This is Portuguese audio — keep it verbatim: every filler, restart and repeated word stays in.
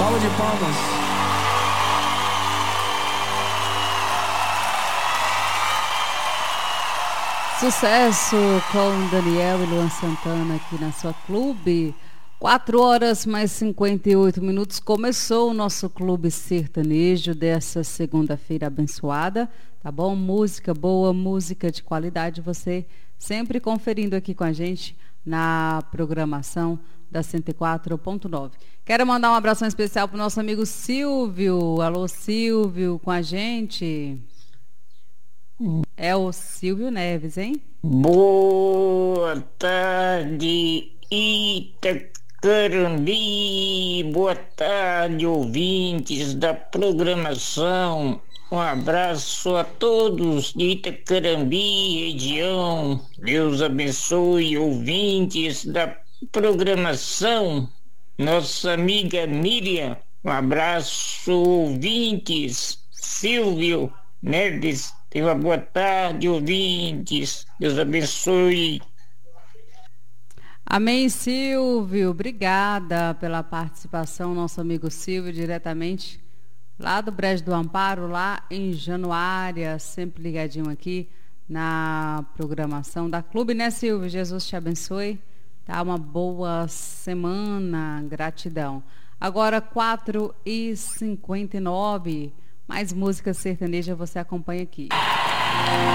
Salva de palmas. Sucesso com Daniel e Luan Santana aqui na sua Clube. quatro horas mais cinquenta e oito minutos. Começou o nosso Clube Sertanejo dessa segunda-feira abençoada. Tá bom? Música boa, música de qualidade. Você sempre conferindo aqui com a gente na programação da cento e quatro ponto nove. Quero mandar um abração especial para o nosso amigo Silvio. Alô, Silvio, com a gente. É o Silvio Neves, hein? Boa tarde, Itacarambi. Boa tarde, ouvintes da programação. Um abraço a todos de Itacarambi, região. Deus abençoe, ouvintes da programação. Nossa amiga Miriam. Um abraço, ouvintes. Silvio Neves. Tenha uma boa tarde, ouvintes. Deus abençoe. Amém, Silvio. Obrigada pela participação, nosso amigo Silvio, diretamente lá do Brejo do Amparo, lá em Januária, sempre ligadinho aqui na programação da Clube, né, Silvio? Jesus te abençoe. Tá, uma boa semana. Gratidão. Agora, quatro e cinquenta e nove. Mais música sertaneja você acompanha aqui.